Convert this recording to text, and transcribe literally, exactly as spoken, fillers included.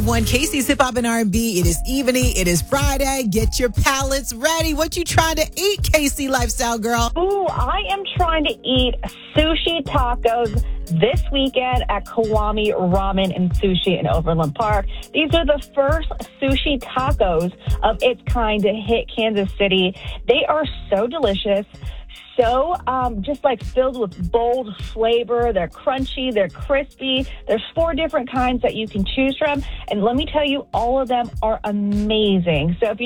One Casey's Hip Hop and R and B. It is evening. It is Friday. Get your palates ready. What you trying to eat, Casey Lifestyle Girl? Ooh, I am trying to eat sushi tacos this weekend at Kiwami Ramen and Sushi in Overland Park. These are the first sushi tacos of its kind to hit Kansas City. They are so delicious. So um, just like filled with bold flavor. They're crunchy. They're crispy. There's four different kinds that you can choose from. And let me tell you, all of them are amazing. So if you